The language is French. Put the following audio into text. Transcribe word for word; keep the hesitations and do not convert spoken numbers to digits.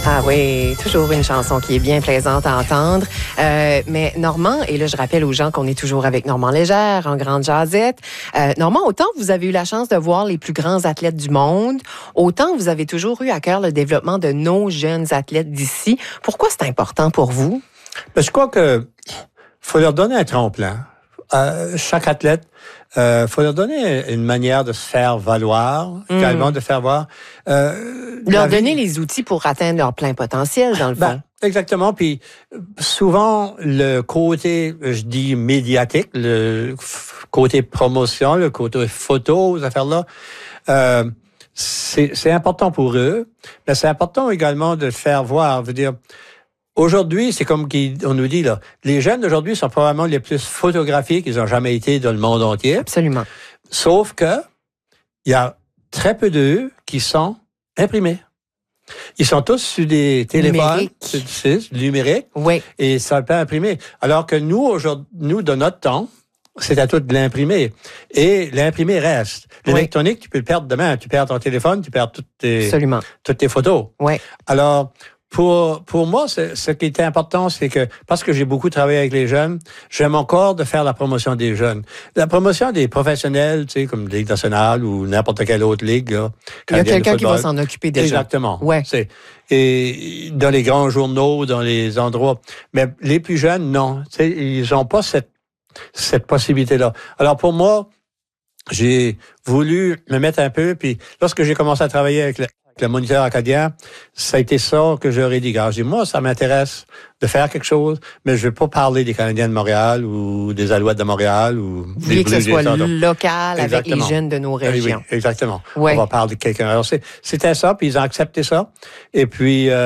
Ah oui, toujours une chanson qui est bien plaisante à entendre. Euh, mais Normand, et là je rappelle aux gens qu'on est toujours avec Normand Légère en Grande Jazette. Euh, Normand, autant vous avez eu la chance de voir les plus grands athlètes du monde, autant vous avez toujours eu à cœur le développement de nos jeunes athlètes d'ici. Pourquoi c'est important pour vous? Ben, je crois que faut leur donner un tremplin. Euh, chaque athlète, il euh, faut leur donner une manière de se faire valoir, mmh. également de faire voir. Euh, leur donner vie. les outils pour atteindre leur plein potentiel, dans le ben, fond. Exactement. Puis souvent, le côté, je dis médiatique, le côté promotion, le côté photo, aux affaires-là, euh, c'est, c'est important pour eux. Mais c'est important également de faire voir. Je veux dire, aujourd'hui, c'est comme on nous dit, là, les jeunes d'aujourd'hui sont probablement les plus photographiés qu'ils ont jamais été dans le monde entier. Absolument. Sauf que il y a très peu d'eux qui sont imprimés. Ils sont tous sur des téléphones, numériques. numériques, oui. et ça peut imprimer. Alors que nous, aujourd'hui, nous, de notre temps, c'est à tout de l'imprimer. Et l'imprimer reste. L'électronique, oui. tu peux le perdre demain. Tu perds ton téléphone, tu perds toutes tes, Absolument. toutes tes photos. Oui. Alors, Pour pour moi, c'est, ce qui était important, c'est que, parce que j'ai beaucoup travaillé avec les jeunes, j'aime encore de faire la promotion des jeunes. La promotion des professionnels, tu sais, comme Ligue nationale ou n'importe quelle autre ligue. Là, il y a quelqu'un qui va s'en occuper déjà. Exactement. Ouais. C'est, et dans les grands journaux, dans les endroits. Mais les plus jeunes, non. Tu sais, ils n'ont pas cette, cette possibilité-là. Alors pour moi, j'ai voulu me mettre un peu, puis lorsque j'ai commencé à travailler avec le le moniteur acadien, ça a été ça que j'aurais dit. Gars, j'ai dit, moi, ça m'intéresse de faire quelque chose, mais je ne veux pas parler des Canadiens de Montréal ou des Alouettes de Montréal ou des Blues. Que ce soit local exactement. Avec les jeunes de nos régions. Oui, oui exactement. Ouais. On va parler de quelqu'un. Alors, c'est, c'était ça, puis ils ont accepté ça. Et puis, euh,